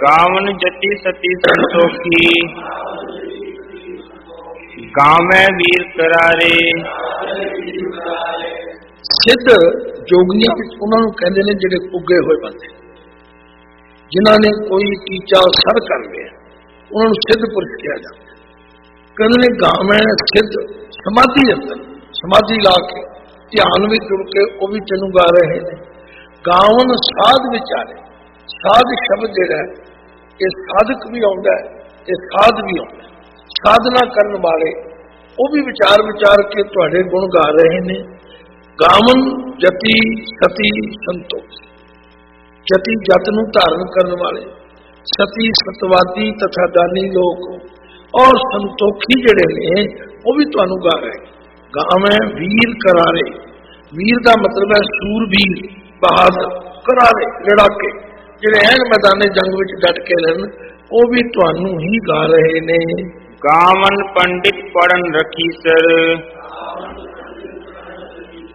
गावन जति सती संतोखी, गावे वीर करारे। सिद्ध जोगियां उन्होंने कहते हैं जिहड़े पुगे हुए बंदे, जिन्होंने कोई टीचा सर कर लिया, उन्होंने सिद्ध पुरुष किया जाता है। कहते हैं गावे सिद्ध समाधि अंदर समाधि ला के ध्यान भी जुड़ के वो भी तेनू गा रहे हैं। गावन साध विचारे, साध शब्द जिहड़ा ये साधक भी आउंदा है, ये साध भी आउंदा है। साधना करने वाले वो भी विचार विचार के तुहाडे गुण गा रहे हैं। गावन जति सती संतोष, जति जत नूं धारण करने वाले, सती सतवादी तथा दानी लोग और संतोखी जिहड़े ने वो भी तुहानू गा रहे हैं। गावे वीर करारे, वीर का मतलब है सूरवीर बहादुर, करारे लड़ाके जिहड़े हैं मैदाने जंग विच डट के रहन, वो भी तुहानू ही गा रहे ने। गावन पंडित पढ़न रखी सर,